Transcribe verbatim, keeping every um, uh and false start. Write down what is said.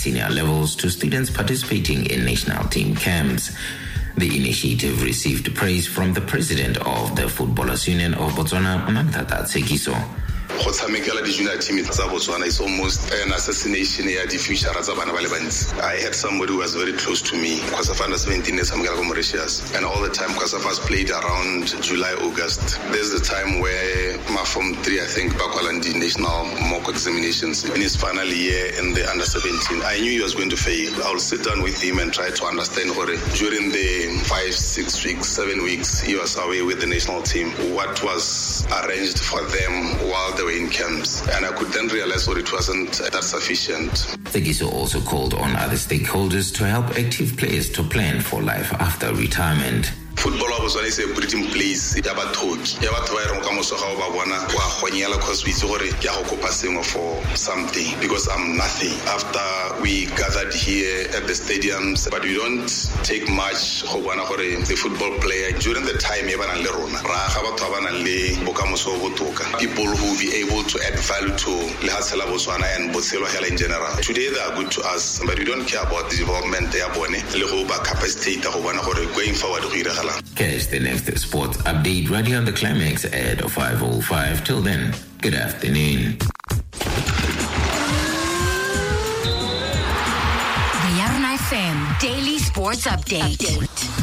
senior levels to students participating in national team camps. The initiative received praise from the president of the Footballers Union of Botswana, Mamthata Tsekiso. Go tshamekela di junior team tsa Botswana is almost an assassination ya di future tsa bana ba le bantsi. I had somebody who was very close to me, Khosafa under seventeen e tshamekela ko Mauritius, and all the time Khosafa's played around July, August. There's the time where my form three, I think, Bakwala the national mock examinations in his final year in the under seventeen. I knew he was going to fail. I will sit down with him and try to understand what during the five, six weeks, seven weeks he was away with the national team, what was arranged for them while they were in camps, and I could then realize that it wasn't that sufficient. Tsekiso also called on other stakeholders to help active players to plan for life after retirement. Football was always a breeding place ya bathoki ya batho ba ireng ka moso ga o ba bona wa gonyela cause we itse gore ke a go kopa sengwe for something because I'm nothing. After we gathered here at the stadiums, but we don't take much go bona gore the football player during the time e bana le rona ra ga batho ba bana le bokamoso bo botoka, people who will be able to add value to le hatsela Botswana and botshelo hela in general. Today they are good to us, but we don't care about the development ya bone le go ba capacity go bona gore going forward go iragala. Catch the next sports update right here on the Climax at five oh five. Till then, good afternoon. The Yarn F M Daily Sports Update. Update.